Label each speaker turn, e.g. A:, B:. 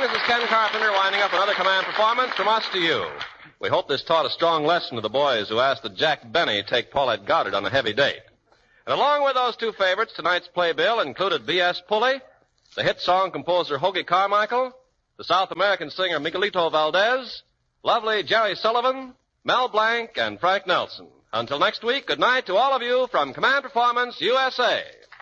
A: this is Ken Carpenter winding up another Command performance from us to you. We hope this taught a strong lesson to the boys who asked that Jack Benny take Paulette Goddard on a heavy date. And along with those two favorites, tonight's playbill included B.S. Pulley, the hit song composer Hoagie Carmichael, the South American singer Miguelito Valdez, lovely Jerry Sullivan, Mel Blanc, and Frank Nelson. Until next week, good night to all of you from Command Performance, USA.